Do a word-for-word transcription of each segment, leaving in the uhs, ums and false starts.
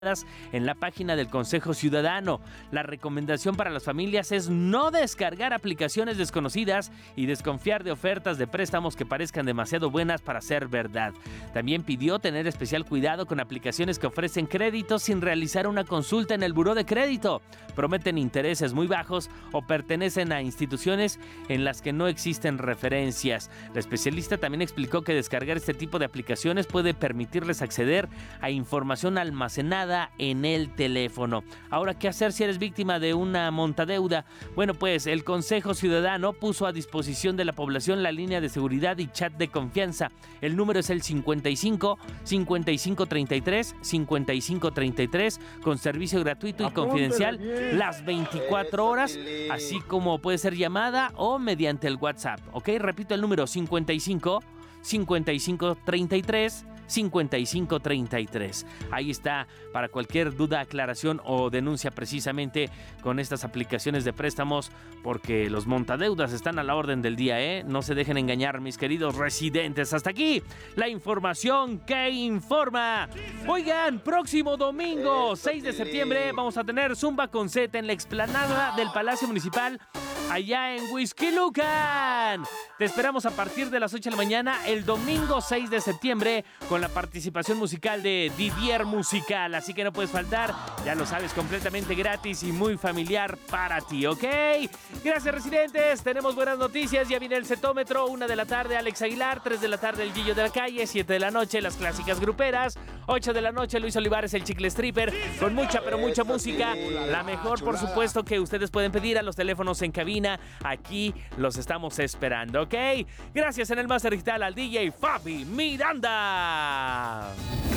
en la página del Consejo Ciudadano. La recomendación para las familias es no descargar aplicaciones desconocidas y desconfiar de ofertas de préstamos que parezcan demasiado buenas para ser verdad. También pidió tener especial cuidado con aplicaciones que ofrecen créditos sin realizar una consulta en el buró de crédito, prometen intereses muy bajos o pertenecen a instituciones en las que no existen referencias. La especialista también explicó que descargar este tipo de aplicaciones puede permitirles acceder a información almacenada en el teléfono. Ahora, ¿qué hacer si eres víctima de una montadeuda? Bueno, pues el Consejo Ciudadano puso a disposición de la población la línea de seguridad y chat de confianza. El número es el cincuenta y cinco, cincuenta y cinco treinta y tres, cincuenta y cinco treinta y tres, con servicio gratuito y confidencial las veinticuatro horas, así como puede ser llamada o mediante el WhatsApp. ¿Ok? Repito el número: cincuenta y cinco, cincuenta y cinco treinta y tres, cincuenta y cinco treinta y tres. Ahí está para cualquier duda, aclaración o denuncia precisamente con estas aplicaciones de préstamos, porque los montadeudas están a la orden del día, ¿eh? No se dejen engañar, mis queridos residentes. Hasta aquí la información que informa. Oigan, próximo domingo seis de septiembre vamos a tener Zumba con Z en la explanada del Palacio Municipal, allá en Huixquilucan. Te esperamos a partir de las ocho de la mañana el domingo seis de septiembre con la participación musical de Didier Musical. Así que no puedes faltar, ya lo sabes, completamente gratis y muy familiar para ti, ¿ok? Gracias, residentes. Tenemos buenas noticias. Ya viene el cetómetro. Una de la tarde, Alex Aguilar. Tres de la tarde, el Guillo de la Calle. Siete de la noche, las clásicas gruperas. Ocho de la noche, Luis Olivares, el Chicle Stripper. Con mucha, pero mucha música. La mejor, por supuesto, que ustedes pueden pedir a los teléfonos en cabina. Aquí los estamos esperando, ¿ok? Gracias en el Máster Digital al D J Fabi Miranda.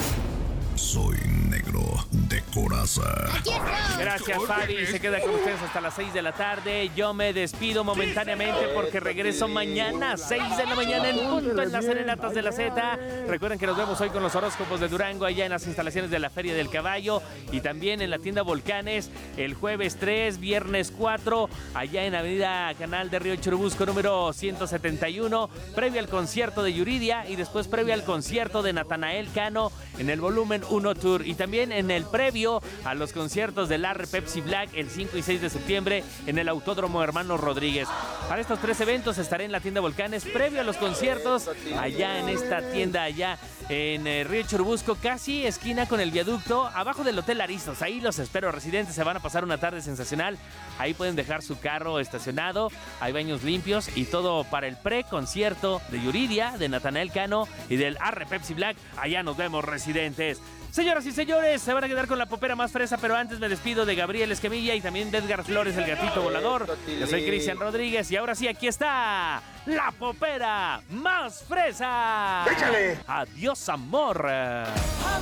Soy negro de coraza. Gracias, Fabi. Se queda con ustedes hasta las seis de la tarde. Yo me despido momentáneamente porque regreso mañana seis de la mañana en punto en las Serenatas de la Z. Recuerden que nos vemos hoy con los horóscopos de Durango allá en las instalaciones de la Feria del Caballo y también en la tienda Volcanes el jueves tres, viernes cuatro, allá en Avenida Canal de Río Churubusco número ciento setenta y uno, previo al concierto de Yuridia y después previo al concierto de Natanael Cano en el Volumen uno Tour, y también en el previo a los conciertos de Larry Pepsi Black el cinco y seis de septiembre en el Autódromo Hermanos Rodríguez. Para estos tres eventos estaré en la tienda Volcanes previo a los conciertos allá en esta tienda allá en eh, Río Churubusco, casi esquina con el viaducto, abajo del Hotel Aristos. Ahí los espero, residentes. Se van a pasar una tarde sensacional. Ahí pueden dejar su carro estacionado, hay baños limpios y todo para el pre-concierto de Yuridia, de Natanael Cano y del Arre Pepsi Black. Allá nos vemos, residentes. Señoras y señores, se van a quedar con la popera más fresa, pero antes me despido de Gabriel Escamilla y también de Edgar Flores, el gatito volador. Yo soy Cristian Rodríguez y ahora sí, aquí está la popera más fresa. ¡Échale! Adiós, amor.